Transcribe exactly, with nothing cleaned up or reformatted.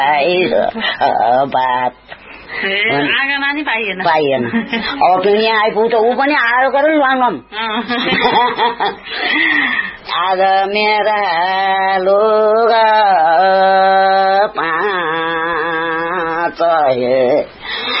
बात आँगनमा नि पाइएन पाइएन अब फेरि यहाँ आइपुग्छ ऊ पनि आयो गरेर लाङम आज मेरा लोग पाँच